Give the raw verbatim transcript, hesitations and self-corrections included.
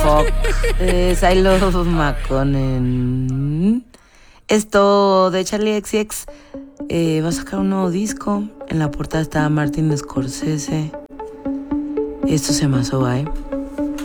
fuck. Es I Love Makonnen. Esto de Charlie X C X eh, va a sacar un nuevo disco. En la portada está Martin Scorsese. Esto se me asoba, eh.